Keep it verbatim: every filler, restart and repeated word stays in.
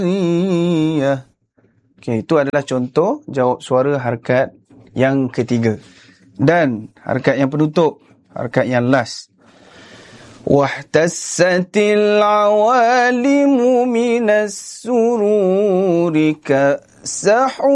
Okay, itu adalah contoh jawab suara harakat yang ketiga. Dan harakat yang penutup, harakat yang last. Wahtassatil awalimu minas sururi ka sahu